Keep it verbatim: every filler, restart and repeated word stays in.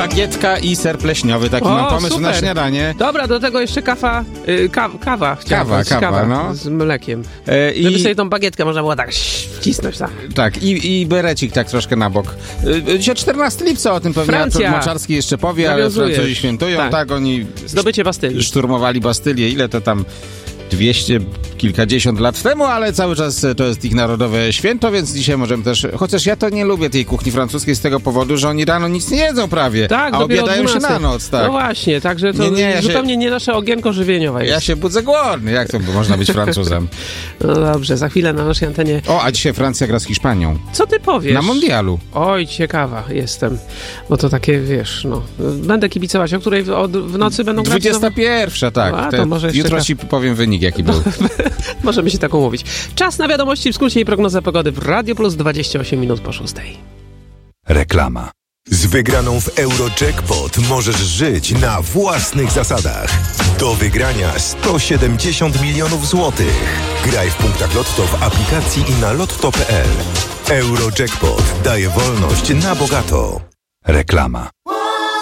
bagietka i ser pleśniowy. Taki O, mam pomysł super. na śniadanie. Dobra, do tego jeszcze kawa, y, ka, kawa chciałem Kawa, powiedzieć, kawa, no. z mlekiem. E, Żeby i, sobie tą bagietkę można było tak wcisnąć. Tak. tak, i, i berecik tak troszkę na bok. E, Dzisiaj czternastego lipca, o tym pewnie Francja. Moczarski jeszcze powie, ale Nawiązujesz. Francuzi świętują. Tak. Tak, oni Zdobycie Bastylii. szturmowali Bastylię. Ile to tam? Dwieście kilkadziesiąt lat temu, ale cały czas to jest ich narodowe święto, więc dzisiaj możemy też... Chociaż ja to nie lubię tej kuchni francuskiej z tego powodu, że oni rano nic nie jedzą prawie, Tak, a dopiero o obiadają się dwunastej. na noc, tak. No właśnie, także to Nie, nie, ja się- zupełnie nie nasze ogienko żywieniowe jest. Ja się budzę głodny. Jak to można być Francuzem? No dobrze, za chwilę na naszej antenie. O, a dzisiaj Francja gra z Hiszpanią. Co ty powiesz? Na mundialu. Oj, ciekawa jestem. Bo to takie, wiesz, no... Będę kibicować. O której w, od, w nocy będą grać? dwudziesta pierwsza, tak. A, to Te- może jeszcze jutro ta- ci powiem wynik, jaki był. Możemy się tak umówić. Czas na wiadomości w skrócie i prognoza pogody w Radio Plus dwadzieścia osiem minut po szóstej. Reklama. Z wygraną w Eurojackpot możesz żyć na własnych zasadach. Do wygrania sto siedemdziesiąt milionów złotych. Graj w punktach Lotto w aplikacji i na lotto kropka p l. Eurojackpot daje wolność na bogato. Reklama.